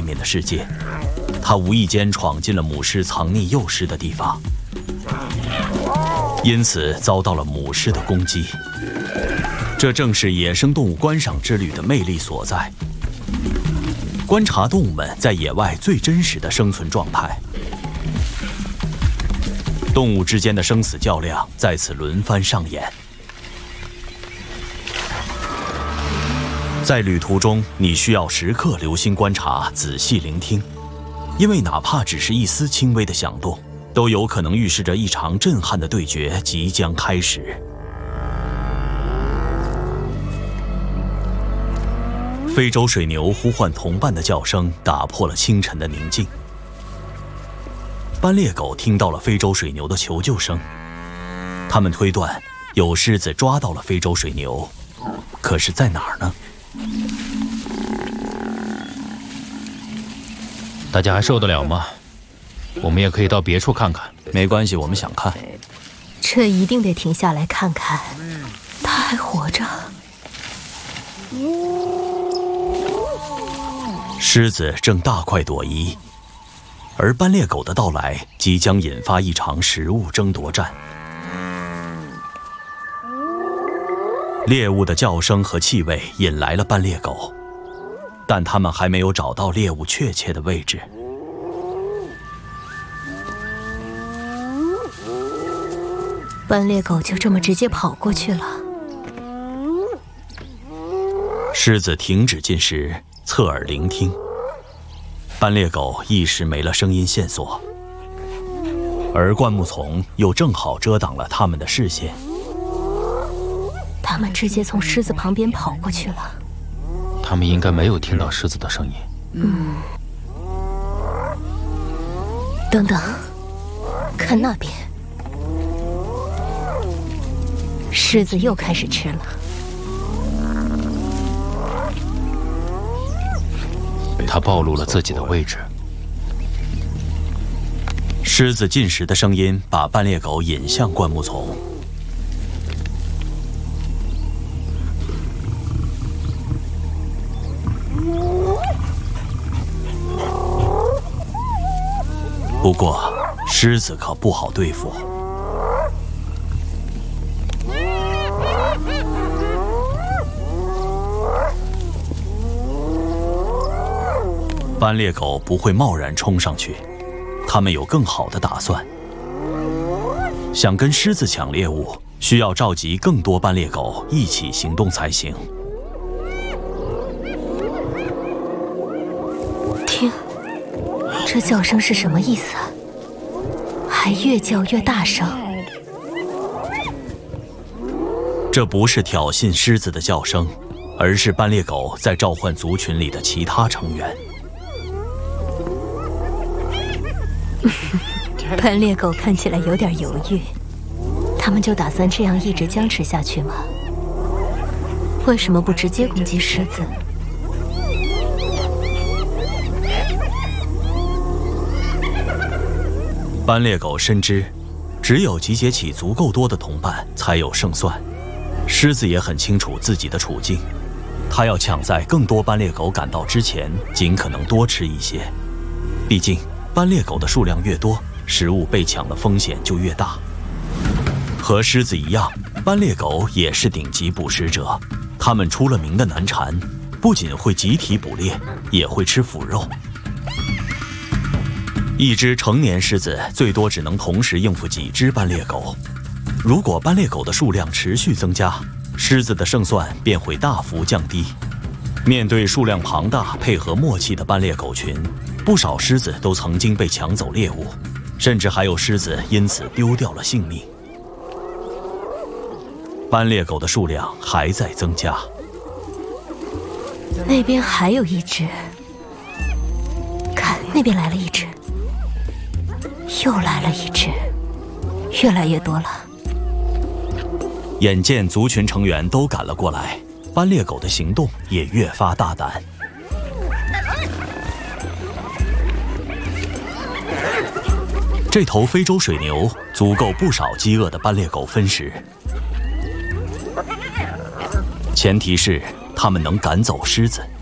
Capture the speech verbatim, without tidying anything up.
面的世界，它无意间闯进了母狮藏匿幼狮的地方，因此遭到了母狮的攻击。这正是野生动物观赏之旅的魅力所在，观察动物们在野外最真实的生存状态。动物之间的生死较量在此轮番上演。在旅途中，你需要时刻留心观察，仔细聆听，因为哪怕只是一丝轻微的响动，都有可能预示着一场震撼的对决即将开始。非洲水牛呼唤同伴的叫声打破了清晨的宁静。斑鬣狗听到了非洲水牛的求救声，他们推断有狮子抓到了非洲水牛，可是在哪儿呢？ 大家还受得了吗？我们也可以到别处看看。 没关系，我们想看。 这一定得停下来看看，他还活着。 狮子正大快朵颐，而斑鬣狗的到来即将引发一场食物争夺战。猎物的叫声和气味引来了斑鬣狗，但它们还没有找到猎物确切的位置。 斑鬣狗就这么直接跑过去了。 狮子停止进食，侧耳聆听。斑鬣狗一时没了声音线索，而灌木丛又正好遮挡了它们的视线。 他们直接从狮子旁边跑过去了。 他们应该没有听到狮子的声音。 嗯。等等，看那边，狮子又开始吃了。 它暴露了自己的位置。 狮子进食的声音把斑鬣狗引向灌木丛。不过，狮子可不好对付。斑鬣狗不会贸然冲上去，它们有更好的打算。想跟狮子抢猎物，需要召集更多斑鬣狗一起行动才行。 听，这叫声是什么意思？还越叫越大声。 这不是挑衅狮子的叫声，而是斑鬣狗在召唤族群里的其他成员。 斑鬣狗看起来有点犹豫，他们就打算这样一直僵持下去吗？为什么不直接攻击狮子？ 斑鬣狗深知，只有集结起足够多的同伴，才有胜算。狮子也很清楚自己的处境，它要抢在更多斑鬣狗赶到之前，尽可能多吃一些。毕竟，斑鬣狗的数量越多，食物被抢的风险就越大。和狮子一样，斑鬣狗也是顶级捕食者，它们出了名的难缠，不仅会集体捕猎，也会吃腐肉。一只成年狮子最多只能同时应付几只斑鬣狗，如果斑鬣狗的数量持续增加，狮子的胜算便会大幅降低。面对数量庞大、配合默契的斑鬣狗群，不少狮子都曾经被抢走猎物，甚至还有狮子因此丢掉了性命。斑鬣狗的数量还在增加。 那边还有一只，看那边来了一只，又来了一只，越来越多了。 眼见族群成员都赶了过来，斑鬣狗的行动也越发大胆。这头非洲水牛足够不少饥饿的斑鬣狗分食，前提是它们能赶走狮子。